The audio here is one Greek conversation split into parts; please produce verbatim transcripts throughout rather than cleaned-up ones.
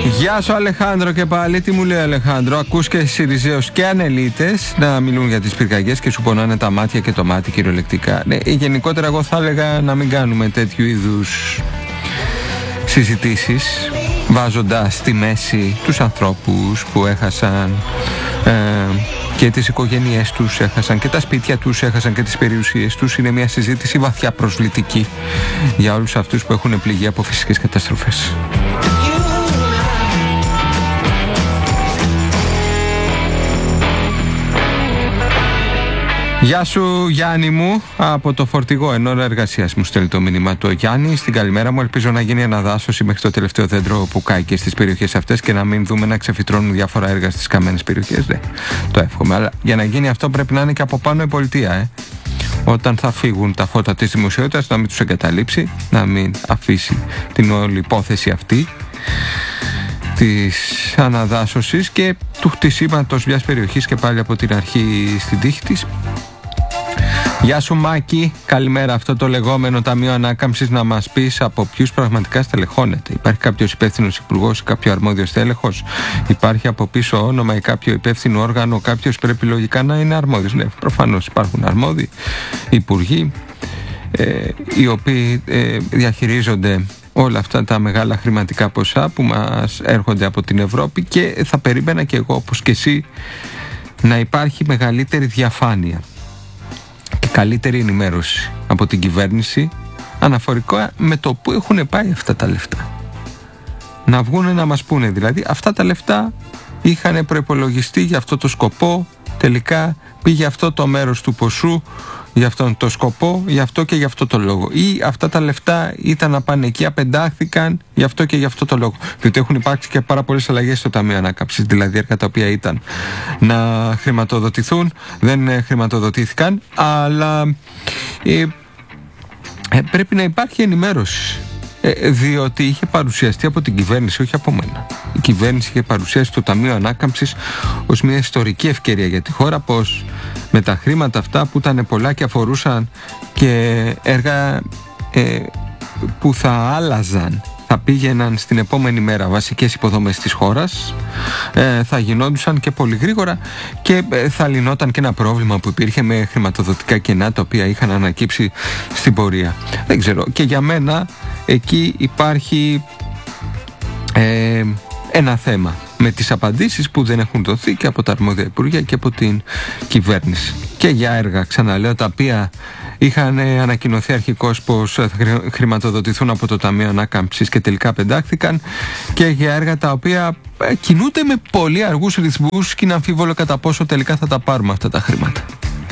Γεια σου Αλεχάνδρο και πάλι. Τι μου λέει ο Αλεχάνδρο? Ακούς και Συριζέους και ανελίτες να μιλούν για τις πυρκαγιές και σου πονάνε τα μάτια και το μάτι κυριολεκτικά. Ναι, γενικότερα εγώ θα έλεγα να μην κάνουμε τέτοιου είδους συζητήσεις βάζοντας στη μέση τους ανθρώπους που έχασαν ε, και τις οικογένειές τους έχασαν και τα σπίτια τους έχασαν και τις περιουσίες τους. Είναι μια συζήτηση βαθιά προσβλητική για όλους αυτούς που έχουν πληγεί από φυσικές καταστροφές. Γεια σου Γιάννη μου, από το φορτηγό εν ώρα εργασίας μου στέλνει το μήνυμα το Γιάννη. Στην καλημέρα μου, ελπίζω να γίνει αναδάσωση μέχρι το τελευταίο δέντρο που κάει και στις περιοχές αυτές και να μην δούμε να ξεφυτρώνουν διάφορα έργα στις καμένες περιοχές. Ναι, το εύχομαι, αλλά για να γίνει αυτό πρέπει να είναι και από πάνω η πολιτεία, ε. Όταν θα φύγουν τα φώτα της δημοσιότητας να μην τους εγκαταλείψει, να μην αφήσει την όλη υπόθεση αυτή της αναδάσωσης και του χτισήματος μιας περιοχής και πάλι από την αρχή στην τύχη της. Γεια σου Μάκη, καλημέρα. Αυτό το λεγόμενο Ταμείο Ανάκαμψης να μας πεις από ποιους πραγματικά στελεχώνεται? Υπάρχει κάποιος υπεύθυνος υπουργός ή κάποιο αρμόδιο στέλεχος? Υπάρχει από πίσω όνομα ή κάποιο υπεύθυνο όργανο? Κάποιος πρέπει λογικά να είναι αρμόδιος. Ναι, προφανώς υπάρχουν αρμόδιοι υπουργοί ε, οι οποίοι ε, διαχειρίζονται όλα αυτά τα μεγάλα χρηματικά ποσά που μας έρχονται από την Ευρώπη και θα περίμενα και εγώ όπως και εσύ να υπάρχει μεγαλύτερη διαφάνεια και καλύτερη ενημέρωση από την κυβέρνηση αναφορικά με το που έχουν πάει αυτά τα λεφτά. Να βγουν να μας πούνε δηλαδή αυτά τα λεφτά είχαν προϋπολογιστεί για αυτό το σκοπό, τελικά πήγε αυτό το μέρος του ποσού για αυτόν το σκοπό, γι' αυτό και γι' αυτό το λόγο. Ή αυτά τα λεφτά ήταν να πάνε εκεί, απεντάχθηκαν γι' αυτό και γι' αυτό το λόγο. Διότι έχουν υπάρξει και πάρα πολλές αλλαγές στο Ταμείο Ανάκαμψης. Δηλαδή έργα τα οποία ήταν να χρηματοδοτηθούν, δεν χρηματοδοτήθηκαν, αλλά ε, ε, πρέπει να υπάρχει ενημέρωση. Ε, διότι είχε παρουσιαστεί από την κυβέρνηση, όχι από μένα. Η κυβέρνηση είχε παρουσιάσει το Ταμείο Ανάκαμψης ως μια ιστορική ευκαιρία για τη χώρα, πως με τα χρήματα αυτά που ήταν πολλά και αφορούσαν και έργα ε, που θα άλλαζαν, θα πήγαιναν στην επόμενη μέρα βασικές υποδομές της χώρας, ε, θα γινόντουσαν και πολύ γρήγορα και ε, θα λυνόταν και ένα πρόβλημα που υπήρχε με χρηματοδοτικά κενά τα οποία είχαν ανακύψει στην πορεία. Δεν ξέρω, και για μένα εκεί υπάρχει ε, ένα θέμα με τις απαντήσεις που δεν έχουν δοθεί και από τα αρμόδια υπουργεία και από την κυβέρνηση. Και για έργα, ξαναλέω, τα οποία είχαν ανακοινωθεί αρχικώς πως θα χρηματοδοτηθούν από το Ταμείο Ανάκαμψης και τελικά πεντάχθηκαν, και για έργα τα οποία κινούνται με πολύ αργούς ρυθμούς και είναι αμφίβολο κατά πόσο τελικά θα τα πάρουμε αυτά τα χρήματα.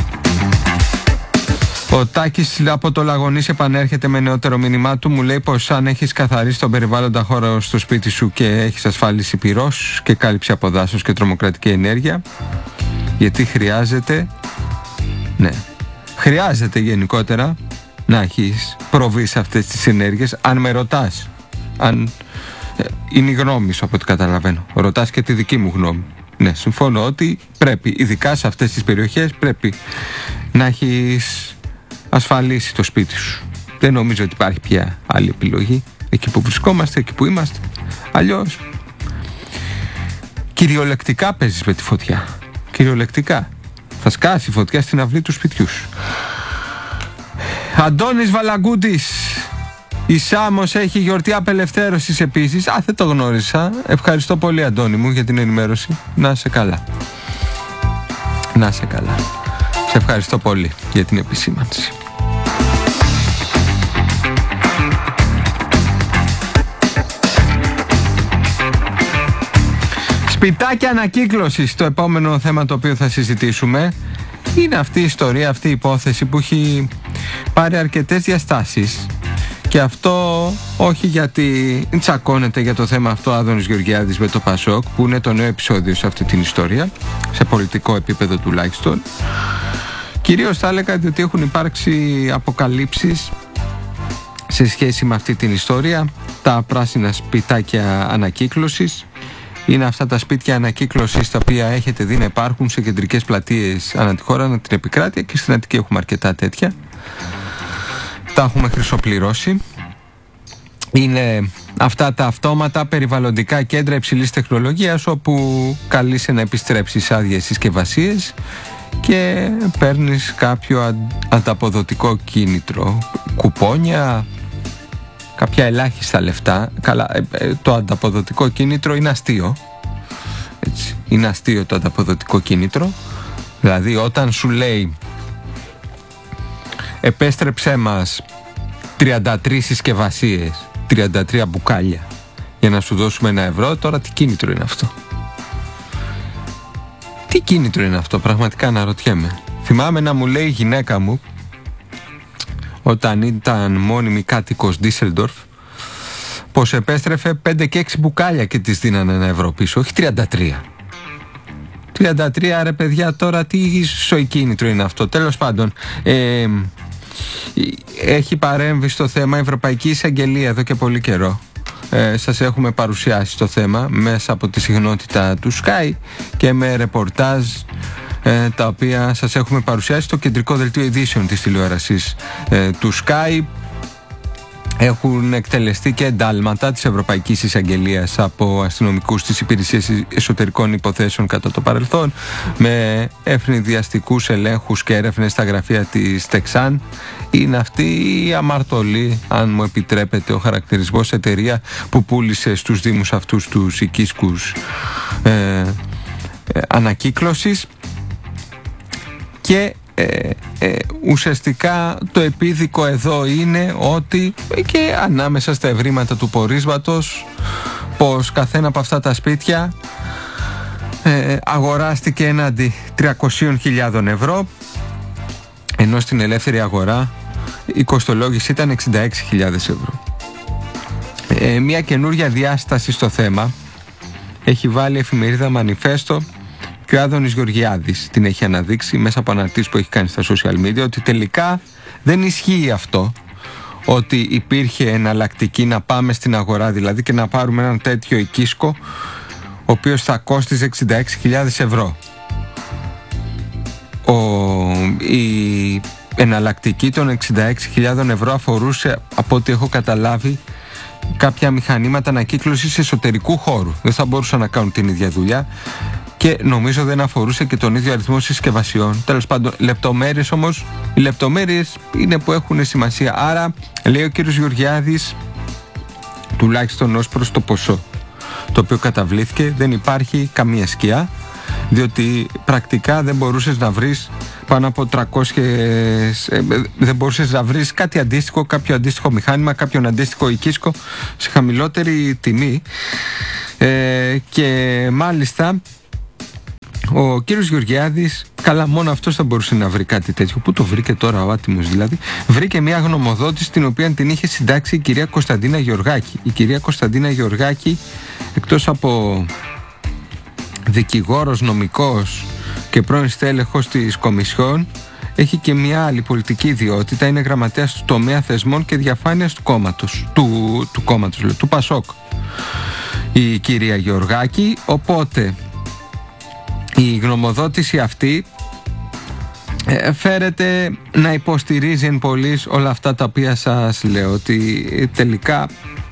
Ο Τάκης από το Λαγωνής επανέρχεται με νεότερο μήνυμά του. Μου λέει πως αν έχεις καθαρίσει τον περιβάλλοντα χώρο στο σπίτι σου και έχεις ασφάλιση πυρός και κάλυψη από δάσος και τρομοκρατική ενέργεια, γιατί χρειάζεται, ναι, χρειάζεται γενικότερα να έχεις προβεί σε αυτές τις ενέργειες. Αν με ρωτάς, αν είναι η γνώμη σου από ό,τι καταλαβαίνω, ρωτάς και τη δική μου γνώμη. Ναι, συμφωνώ ότι πρέπει, ειδικά σε αυτές τις περιοχές, πρέπει να έχεις ασφαλίσει το σπίτι σου. Δεν νομίζω ότι υπάρχει πια άλλη επιλογή εκεί που βρισκόμαστε, εκεί που είμαστε. Αλλιώς κυριολεκτικά παίζεις με τη φωτιά. Κυριολεκτικά θα σκάσει η φωτιά στην αυλή του σπιτιού σου. Αντώνης Βαλαγκούτης, η Σάμος έχει γιορτή απελευθέρωσης επίσης. Α, δεν το γνώρισα. Ευχαριστώ πολύ Αντώνη μου για την ενημέρωση. Να είσαι καλά. Να είσαι καλά. Σε ευχαριστώ πολύ για την επισήμανση. Σπιτάκια ανακύκλωσης, το επόμενο θέμα το οποίο θα συζητήσουμε. Είναι αυτή η ιστορία, αυτή η υπόθεση που έχει πάρει αρκετές διαστάσεις. Και αυτό όχι γιατί τσακώνεται για το θέμα αυτό ο Άδωνης Γεωργιάδης με το Πασόκ, που είναι το νέο επεισόδιο σε αυτή την ιστορία, σε πολιτικό επίπεδο τουλάχιστον. Κυρίως θα έλεγα ότι έχουν υπάρξει αποκαλύψεις σε σχέση με αυτή την ιστορία. Τα πράσινα σπιτάκια ανακύκλωσης είναι αυτά τα σπίτια ανακύκλωσης τα οποία έχετε δει να υπάρχουν σε κεντρικές πλατείες ανά τη χώρα, ανά την επικράτεια, και στην Αττική έχουμε αρκετά τέτοια. Τα έχουμε χρυσοπληρώσει. είναι αυτά τα αυτόματα περιβαλλοντικά κέντρα υψηλής τεχνολογίας, όπου καλείσαι να επιστρέψεις άδειες συσκευασίες και παίρνεις κάποιο ανταποδοτικό κίνητρο, κουπόνια, κάποια ελάχιστα λεφτά. Καλά, το ανταποδοτικό κίνητρο είναι αστείο. Έτσι. Είναι αστείο το ανταποδοτικό κίνητρο. Δηλαδή όταν σου λέει επέστρεψέ μας τριάντα τρεις συσκευασίες, τριάντα τρία μπουκάλια για να σου δώσουμε ένα ευρώ, τώρα τι κίνητρο είναι αυτό? Τι κίνητρο είναι αυτό, πραγματικά αναρωτιέμαι. Θυμάμαι να μου λέει η γυναίκα μου, όταν ήταν μόνιμη κάτοικος Ντίσσελντορφ, πως επέστρεφε πέντε και έξι μπουκάλια και της δίνανε ένα ευρώ πίσω, όχι τριάντα τρία. τριάντα τρία ρε παιδιά, τώρα τι σοϊκίνητρο είναι αυτό? Τέλος πάντων, ε, έχει παρέμβει στο θέμα η Ευρωπαϊκή Εισαγγελία εδώ και πολύ καιρό. Ε, σας έχουμε παρουσιάσει το θέμα μέσα από τη συχνότητα του Sky και με ρεπορτάζ ε, τα οποία σας έχουμε παρουσιάσει στο κεντρικό δελτίο ειδήσεων της τηλεόρασης ε, του Sky. Έχουν εκτελεστεί και εντάλματα της Ευρωπαϊκής Εισαγγελίας από αστυνομικούς της Υπηρεσίας Εσωτερικών Υποθέσεων κατά το παρελθόν, με ευνηδιαστικούς ελέγχους και έρευνες στα γραφεία της Τεξάν. Είναι αυτή η αμαρτωλή, αν μου επιτρέπετε ο χαρακτηρισμός, εταιρεία που πούλησε στους δήμους αυτούς τους οικίσκους ε, ε, ανακύκλωσης. Και Ε, ε, ουσιαστικά το επίδικο εδώ είναι ότι και ανάμεσα στα ευρήματα του πορίσματος πως καθένα από αυτά τα σπίτια ε, αγοράστηκε έναντι τριακόσιες χιλιάδες ευρώ, ενώ στην ελεύθερη αγορά η κοστολόγηση ήταν εξήντα έξι χιλιάδες ευρώ. Ε, μια καινούρια διάσταση στο θέμα έχει βάλει η εφημερίδα Μανιφέστο και ο Άδωνης Γεωργιάδης την έχει αναδείξει μέσα από αναρτήσεις που έχει κάνει στα social media, ότι τελικά δεν ισχύει αυτό, ότι υπήρχε εναλλακτική να πάμε στην αγορά δηλαδή και να πάρουμε έναν τέτοιο οικίσκο ο οποίος θα κόστιζε εξήντα έξι χιλιάδες ευρώ. Ο, η εναλλακτική των εξήντα έξι χιλιάδες ευρώ αφορούσε, από ό,τι έχω καταλάβει, κάποια μηχανήματα ανακύκλωσης εσωτερικού χώρου. Δεν θα μπορούσαν να κάνουν την ίδια δουλειά και νομίζω δεν αφορούσε και τον ίδιο αριθμό συσκευασιών. Τέλος πάντων, λεπτομέρειες όμως, οι λεπτομέρειες είναι που έχουν σημασία. Άρα, λέει ο κύριος Γεωργιάδης, τουλάχιστον ως προς το ποσό το οποίο καταβλήθηκε, δεν υπάρχει καμία σκιά, διότι πρακτικά δεν μπορούσες να βρεις πάνω από τριακόσιες, ε, δεν μπορούσες να βρεις κάτι αντίστοιχο, κάποιο αντίστοιχο μηχάνημα, κάποιον αντίστοιχο οικίσκο σε χαμηλότερη τιμή. Ε, και μάλιστα ο κύριος Γεωργιάδης, καλά, μόνο αυτός θα μπορούσε να βρει κάτι τέτοιο. Πού το βρήκε τώρα ο άτιμος δηλαδή? Βρήκε μια γνωμοδότηση την οποία την είχε συντάξει η κυρία Κωνσταντίνα Γεωργάκη. Η κυρία Κωνσταντίνα Γεωργάκη, εκτός από δικηγόρος, νομικός και πρώην στέλεχος της Κομισιόν, έχει και μια άλλη πολιτική ιδιότητα. Είναι γραμματέας του τομέα θεσμών και διαφάνειας του κόμματος, του, του κόμματος, λέω, του Πασόκ, η κυρία Γεωργάκη. Οπότε η γνωμοδότηση αυτή ε, φέρεται να υποστηρίζει εν πολλοίς όλα αυτά τα οποία σας λέω, ότι τελικά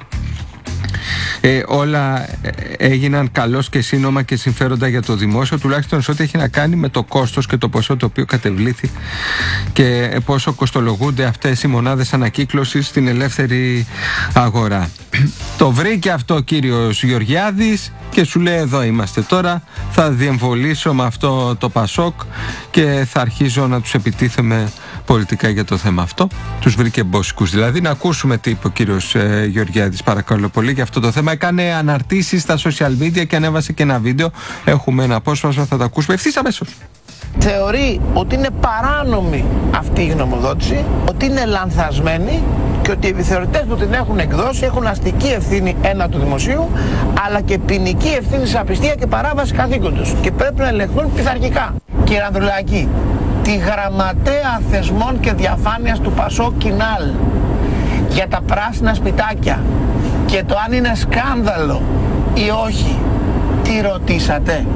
ε, όλα έγιναν καλώς και σύνομα και συμφέροντα για το δημόσιο, τουλάχιστον σε ό,τι έχει να κάνει με το κόστος και το ποσό το οποίο κατεβλήθη και πόσο κοστολογούνται αυτές οι μονάδες ανακύκλωσης στην ελεύθερη αγορά. Το βρήκε αυτό ο κύριος Γεωργιάδης και σου λέει εδώ είμαστε τώρα, θα διεμβολήσω με αυτό το Πασόκ και θα αρχίζω να τους επιτίθεμαι πολιτικά για το θέμα αυτό. Τους βρήκε μπόσικους δηλαδή. Να ακούσουμε τι είπε ο κύριος ε, Γεωργιάδης, παρακαλώ πολύ, για αυτό το θέμα. Έκανε αναρτήσεις στα social media και ανέβασε και ένα βίντεο. Έχουμε ένα απόσπασμα, θα το ακούσουμε ευθύς αμέσως. Θεωρεί ότι είναι παράνομη αυτή η γνωμοδότηση, ότι είναι λανθασμένη και ότι οι επιθεωρητές που την έχουν εκδώσει έχουν αστική ευθύνη ένα του δημοσίου, αλλά και ποινική ευθύνη σε απιστία και παράβαση καθήκοντος και πρέπει να ελεγχθούν πειθαρχικά. Κύριε Ανδρουλάκη, τη γραμματέα θεσμών και διαφάνειας του Πασόκ Κινάλ για τα πράσινα σπιτάκια και το αν είναι σκάνδαλο ή όχι, τι ρωτήσατε?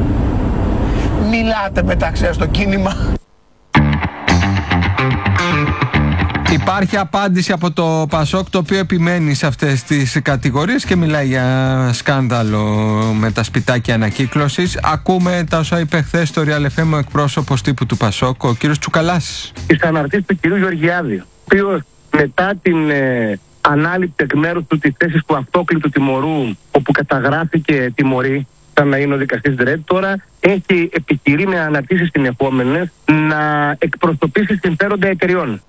Μιλάτε μεταξύ στο κίνημα. Υπάρχει απάντηση από το Πασόκ, το οποίο επιμένει σε αυτές τις κατηγορίες και μιλάει για σκάνδαλο με τα σπιτάκια ανακύκλωσης. Ακούμε τα όσα είπε χθες στο Real εφ εμ ο εκπρόσωπος τύπου του Πασόκ, ο κύριος Τσουκαλάς. Τις αναρτήσεις του κυρίου Γεωργιάδη, ο οποίος μετά την ε, ανάληψη εκ μέρους του της θέσης του αυτόκλητου τιμωρού, όπου καταγράφηκε τιμωρή, σαν να είναι ο δικαστής Ντρέτ, τώρα έχει επιχειρεί με αναρτήσεις συνεχόμενες να εκπροσωπήσει συμφέροντα εταιριών.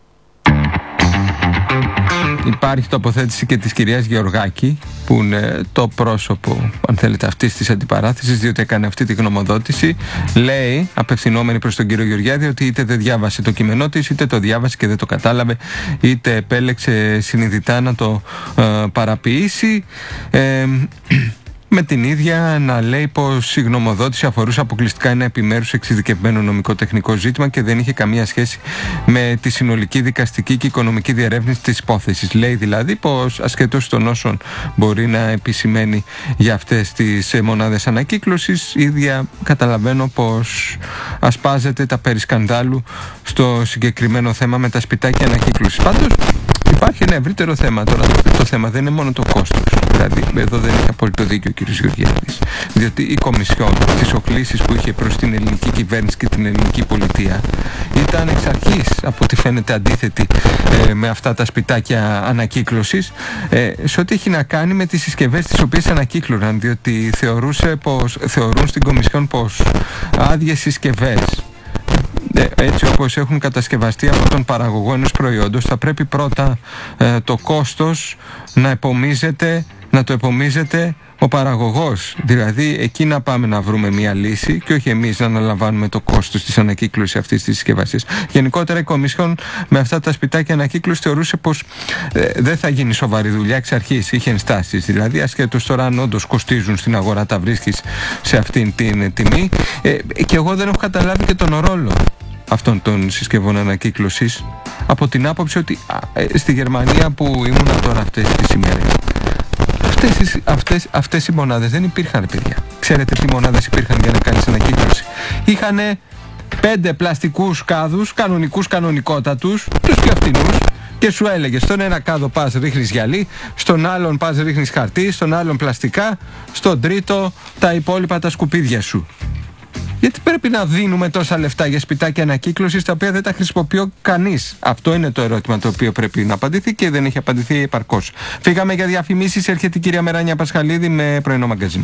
Υπάρχει τοποθέτηση και της κυρίας Γεωργάκη, που είναι το πρόσωπο, αν θέλετε, αυτής της αντιπαράθεσης, διότι έκανε αυτή τη γνωμοδότηση. Λέει, απευθυνόμενη προς τον κύριο Γεωργιάδη, ότι είτε δεν διάβασε το κείμενό της, είτε το διάβασε και δεν το κατάλαβε, είτε επέλεξε συνειδητά να το ε, παραποιήσει. Ε, με την ίδια να λέει πως η γνωμοδότηση αφορούσε αποκλειστικά ένα επιμέρους εξειδικευμένο νομικό-τεχνικό ζήτημα και δεν είχε καμία σχέση με τη συνολική δικαστική και οικονομική διερεύνηση της υπόθεσης. Λέει δηλαδή πως ασχετώς των όσων μπορεί να επισημαίνει για αυτές τις μονάδες ανακύκλωσης, ίδια καταλαβαίνω πως ασπάζεται τα περί σκανδάλου στο συγκεκριμένο θέμα με τα σπιτάκια ανακύκλωσης. Πάντως υπάρχει ένα ευρύτερο θέμα τώρα. Το θέμα δεν είναι μόνο το κόστος. Δηλαδή, εδώ δεν έχει απόλυτο δίκιο ο κ. Γεωργιάδης. Διότι η Κομισιόν, τις οχλήσεις που είχε προς την ελληνική κυβέρνηση και την ελληνική πολιτεία, ήταν εξ αρχής, από ό,τι φαίνεται, αντίθετη ε, με αυτά τα σπιτάκια ανακύκλωσης, ε, σε ό,τι έχει να κάνει με τις συσκευές τις οποίες ανακύκλωναν. Διότι θεωρούσε πως, θεωρούν στην Κομισιόν πως άδειες συσκευές, έτσι όπως έχουν κατασκευαστεί από τον παραγωγό ενός προϊόντος, θα πρέπει πρώτα ε, το κόστος να επομίζεται, να το επομίζεται ο παραγωγός. Δηλαδή εκεί να πάμε να βρούμε μια λύση και όχι εμείς να αναλαμβάνουμε το κόστος της ανακύκλωσης αυτής της συσκευασίας. Γενικότερα η Κομισιόν με αυτά τα σπιτάκια ανακύκλωσης θεωρούσε πως ε, δεν θα γίνει σοβαρή δουλειά εξ αρχής. Είχε ενστάσεις. Δηλαδή ασχέτως τώρα αν όντως κοστίζουν στην αγορά, τα βρίσκεις σε αυτήν την τιμή. Ε, και εγώ δεν έχω καταλάβει και τον ρόλο αυτών των συσκευών ανακύκλωσης, από την άποψη ότι α, ε, στη Γερμανία που ήμουνα τώρα αυτές τις ημέρες, αυτές, αυτές, αυτές οι μονάδες δεν υπήρχαν, παιδιά. Ξέρετε τι μονάδες υπήρχαν για να κάνεις ανακύκλωση? Είχανε πέντε πλαστικούς κάδους, κανονικούς, κανονικότατους, τους πιο φτηνούς, και σου έλεγε στον ένα κάδο πας ρίχνεις γυαλί, στον άλλον πας ρίχνεις χαρτί, στον άλλον πλαστικά, στον τρίτο τα υπόλοιπα τα σκουπίδια σου. Γιατί πρέπει να δίνουμε τόσα λεφτά για σπιτάκια ανακύκλωσης τα οποία δεν τα χρησιμοποιεί κανείς? Αυτό είναι το ερώτημα το οποίο πρέπει να απαντηθεί και δεν έχει απαντηθεί επαρκώς. Φύγαμε για διαφημίσεις, έρχεται η κυρία Μεράνια Πασχαλίδη με πρωινό μαγκαζίνο.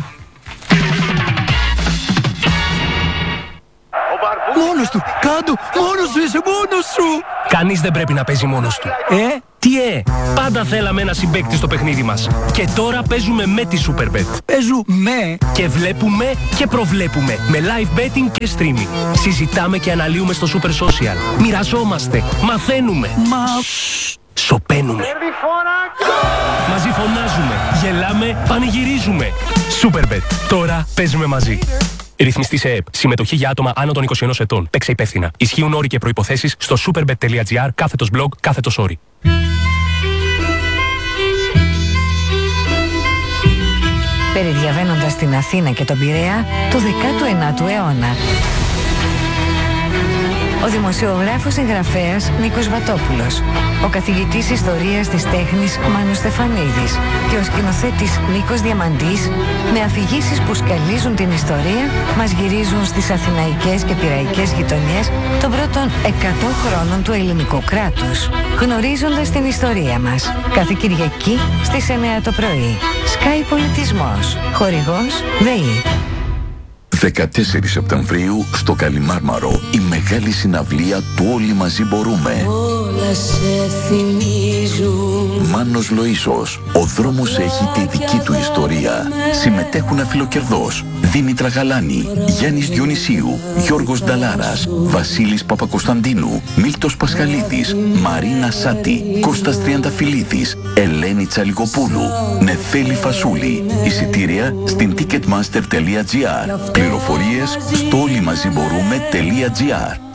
Μόνος του, κάτω, μόνος σου είσαι, μόνος σου. Κανείς δεν πρέπει να παίζει μόνος του. Ε, Τι ε, πάντα θέλαμε ένα συμπαίκτη στο παιχνίδι μας. Και τώρα παίζουμε με τη Superbet. παίζουμε Και βλέπουμε και προβλέπουμε με live betting και streaming. Συζητάμε και αναλύουμε στο Super Social. Μοιραζόμαστε, μαθαίνουμε. Μα... Σοπαίνουμε. Μαζί φωνάζουμε, γελάμε, πανηγυρίζουμε. Superbet. Τώρα παίζουμε μαζί. Ρυθμιστή σε ΕΕΠ. Συμμετοχή για άτομα άνω των είκοσι ενός ετών. Παίξε υπεύθυνα. Ισχύουν όροι και προϋποθέσεις στο superbet.gr κάθετος blog κάθετος όροι. Περιδιαβαίνοντας την Αθήνα και τον Πειραιά του δέκατου ένατου αιώνα. Ο δημοσιογράφος εγγραφέας Νίκος Βατόπουλος, ο καθηγητής ιστορίας της τέχνης Μάνος Στεφανίδης και ο σκηνοθέτης Νίκος Διαμαντής, με αφηγήσεις που σκαλίζουν την ιστορία, μας γυρίζουν στις αθηναϊκές και πειραϊκές γειτονιές των πρώτων εκατό χρόνων του ελληνικού κράτους, γνωρίζοντας την ιστορία μας. Κάθε Κυριακή στις εννιά το πρωί. Sky Πολιτισμός. Χορηγός ΔΕΗ. δεκατέσσερις Σεπτεμβρίου στο Καλιμάρμαρο η μεγάλη συναυλία του Όλοι Μαζί Μπορούμε. Όλα σε θυμίζουν. Μάνος Λοΐσος. Ο δρόμος έχει τη δική του ιστορία. Συμμετέχουν Αφιλοκερδός, Δήμητρα Γαλάνη, Γιάννης Διονυσίου, Γιώργος Νταλάρας, Βασίλης Παπακοσταντίνου, Μίλτος Πασχαλίδης, Μαρίνα Σάτη, Κώστας Τριανταφυλλίδης, Ελένη Τσαλιγοπούλου, Νεφέλη Φασούλη. Εισιτήρια στην ticketmaster τελεία gr. Πληροφορίες στο όλοιμαζιμπορούμε τελεία gr.